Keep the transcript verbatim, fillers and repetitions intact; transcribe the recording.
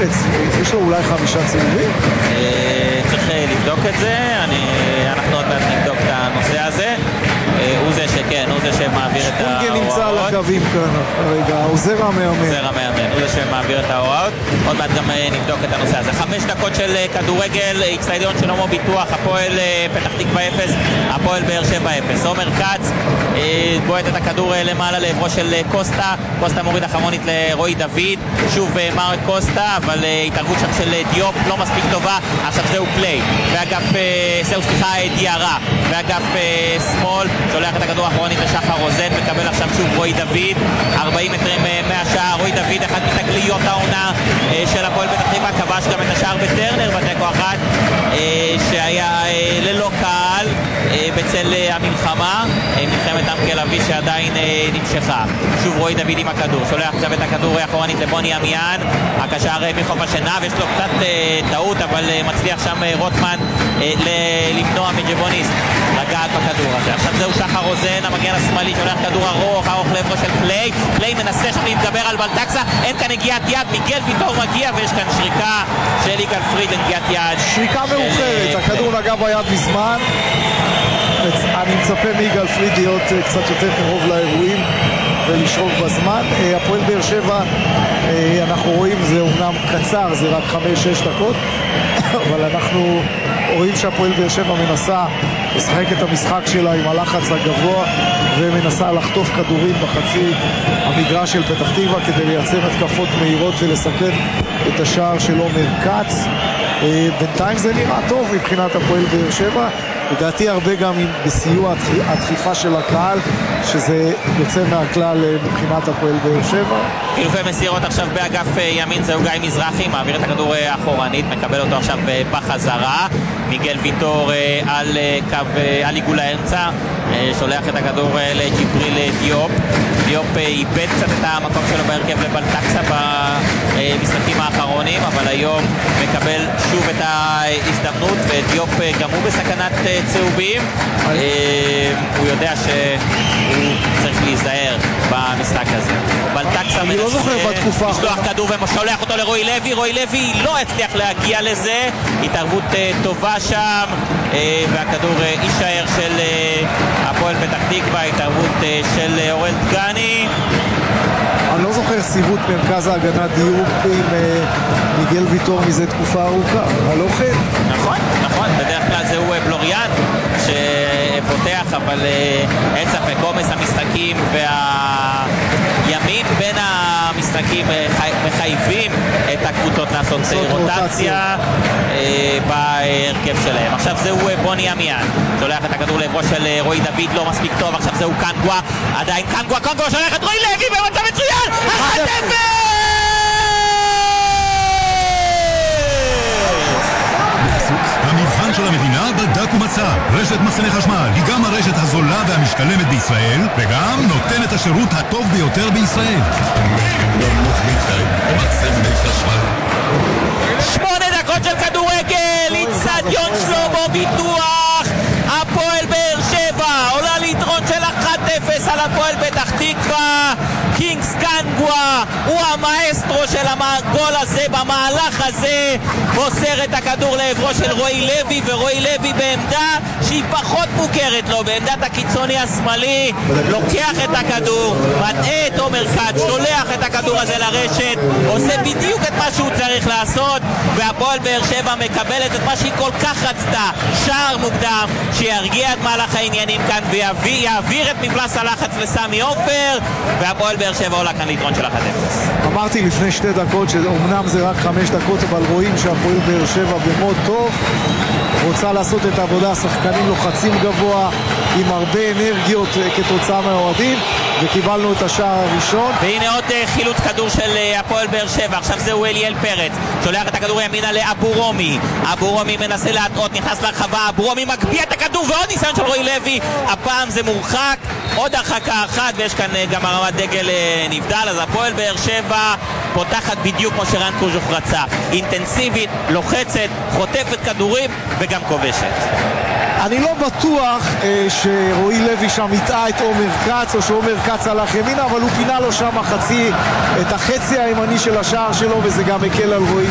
פרץ, יש לו אולי חמישה צהובים? צריך לבדוק את זה, אנחנו עוד מעט נבדוק את הנושא הזה. הוא זה שכן, הוא זה שמעביר את ההוראות. שפונגה נמצא על הקווים כאן, רגע, עוזר המאמן. עוזר המאמן, הוא זה שמעביר את ההוראות. עוד מעט גם נבדוק את הנושא הזה. חמש דקות של כדורגל, אצטדיון שלמה ביטוח, הפועל פתח תקווה אפס, הפועל באר שבע אפס. עומר כץ בועט את הכדור למעלה לעברו של קוסטה, קוסטה מוריד אחרונית לרועי דוד, שוב מרק קוסטה, אבל התערבות שם של דיופ לא מספיק טובה. עכשיו זהו פליי, באגף, זהו סליחה דיארה, באגף שמאל, שולח את הכדור האחרונית לשחר רוזן, מקבל עכשיו שוב רועי דוד, ארבעים מטרים מהשער. רועי דוד, אחת מתגליות העונה של הפועל פתח תקווה, כבש גם את השער בטרנר בתיקו אחת שהיה ללא קהל בצל המלחמה, מלחמת עם תל אביב שעדיין נמשכה. שוב רועי דוד עם הכדור, שולח עכשיו את הכדור האחרונית לבוני אמיאן, הקשר מחוף השינה, ויש לו קצת טעות, אבל מצליח שם רוטמן למנוע מג'בוניסט לגעת בכדור הזה. עכשיו זהו שחר רוזן, המגן השמאלי, שולח כדור ארוך, ארוך לעברו של פליי, פליי מנסה שם להתגבר על בלטקסה, אין כאן נגיעת יד, מיגל ויטור מגיע, ויש כאן שריקה של יגאל פריד לנגיעת יד. שריקה מאוחרת, הכדור נגע ביד מזמן. אני מצפה מיגאל פריד להיות קצת יותר קרוב לאירועים ולשרוק בזמן. הפועל באר שבע, אנחנו רואים, זה אומנם קצר, זה רק חמש שש דקות, אבל אנחנו רואים שהפועל באר שבע מנסה לשחק את המשחק שלה עם הלחץ הגבוה ומנסה לחטוף כדורים בחצי המגרש של פתח תקווה כדי לייצר התקפות מהירות ולסכן את השער של עומר כץ. בינתיים זה נראה טוב מבחינת הפועל באר שבע, לדעתי הרבה גם בסיוע הדחיפה של הקהל, שזה יוצא מהכלל מבחינת הפועל באר שבע. חילופי מסירות עכשיו באגף ימין, זהו גיא מזרחי, מעביר את הכדור אחורנית, מקבל אותו עכשיו בחזרה. מיגל ויטור על קו, על עיגול האמצע, שולח את הכדור לג'יבריל דיופ. דיופ איבד קצת את המקום שלו בהרכב לבלטקסה במשחקים האחרונים, אבל היום מקבל שוב את ההזדמנות, ודיופ גם הוא בסכנת צהובים. הוא יודע שהוא צריך להיזהר במשחק הזה. בלטקסה אני לא זוכר בתקופה לשלוח כדור ושולח אותו לרועי לוי, רועי לוי לא הצליח להגיע לזה, התערבות טובה שם, והכדור יישאר של הפועל פתח תקווה, התערבות של אורל דגני. אני לא זוכר סיבוב מרכז ההגנה דיוק עם מיגל ויטור מזה תקופה ארוכה, הלא כן? נכון, נכון, בדרך כלל זהו בלוריאן שפותח, אבל אין ספק, עומס המשחקים והימים בין המשחקים מחייבים את הקבוצות לעשות רוטציה בהרכב שלהם. עכשיו זהו בוני אמיאן, שולח את הכדור לעברו של רועי דוד, לא מספיק טוב. עכשיו זהו קנגווה, עדיין קנגווה, קנגווה שולח את רועי לוי במצב מצוין, אחת אפס! המבחן של המדינה בדק ומצא. רשת מחסני חשמל היא גם הרשת הזולה והמשתלמת בישראל, וגם נותנת השירות הטוב ביותר בישראל. שמונה דקות של כדורגל, אצטדיון שלמה ביטוח, הפועל באר שבע עולה ליתרון של אחת אפס על הפועל פתח תקווה. קינגס קנגווה הוא המאסטרו של הגול הזה, במהלך הזה מוסר את הכדור לעברו של רועי לוי, ורועי לוי בעמדה שהיא פחות מוכרת לו, בעמדת הקיצוני השמאלי, לוקח את הכדור, מטעה את עומר כץ, שולח את הכדור הזה לרשת, עושה בדיוק את מה שהוא צריך לעשות, והפועל באר שבע מקבלת את מה שהיא כל כך רצתה, שער מוקדם שירגיע את מהלך העניינים כאן ויעביר את מפלס הלחץ לסמי עופר, והפועל באר שבע עולה כאן ליתרון של אחת אפס. אמרתי לפני שתי דקות שאומנם זה רק חמש דקות, אבל רואים שהפועל באר שבע במוד טוב, רוצה לעשות את העבודה, השחקנים לוחצים גבוה עם הרבה אנרגיות כתוצאה מהאוהדים, וקיבלנו את השער הראשון. והנה עוד חילוץ כדור של הפועל באר שבע. עכשיו זהו אליאל פרץ, שולח את הכדור ימינה לאבו רומי, אבו רומי מנסה להטעות, נכנס לרחבה, אבו רומי מגביה את הכדור, ועוד ניסיון של רועי לוי, הפעם זה מורחק, עוד הרחקה אחת, ויש כאן גם הרמת דגל נבדל. אז הפועל באר שבע פותחת בדיוק כמו שרן קוז'וך רצה, אינטנסיבית, לוחצת, חוטפת כדורים וגם כובשת. אני לא בטוח אה, שרועי לוי שם יטעה את עומר כץ, או שעומר כץ הלך ימינה, אבל הוא פינה לו שם החצי, את החצי הימני של השער שלו, וזה גם הקל על רועי